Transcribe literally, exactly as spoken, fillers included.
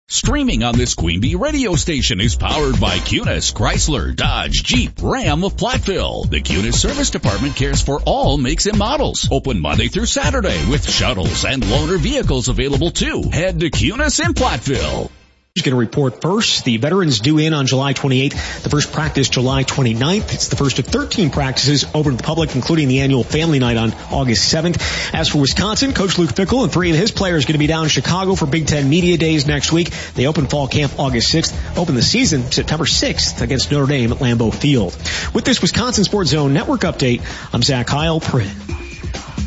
Streaming on this Queen Bee radio station is powered by Cunis, Chrysler, Dodge, Jeep, Ram of Platteville. The Cunis Service Department cares for all makes and models. Open Monday through Saturday with shuttles and loaner vehicles available too. Head to Cunis in Platteville. He's going to report first. The veterans due in on July twenty-eighth. The first practice July twenty-ninth. It's the first of thirteen practices open to the public, including the annual family night on August seventh. As for Wisconsin, Coach Luke Fickell and three of his players are going to be down in Chicago for Big Ten Media Days next week. They open fall camp August sixth. Open the season September sixth against Notre Dame at Lambeau Field. With this Wisconsin Sports Zone Network update, I'm Zach Heil. Print.